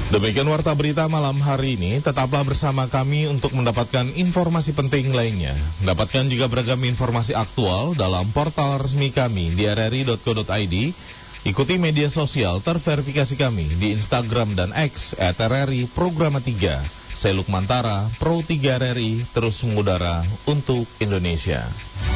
Demikian warta berita malam hari ini. Tetaplah bersama kami untuk mendapatkan informasi penting lainnya. Dapatkan juga beragam informasi aktual dalam portal resmi kami di rri.co.id. Ikuti media sosial terverifikasi kami di Instagram dan X @RRI Programa 3. Saya Lukman Tara, Pro 3 RRI, terus mengudara untuk Indonesia.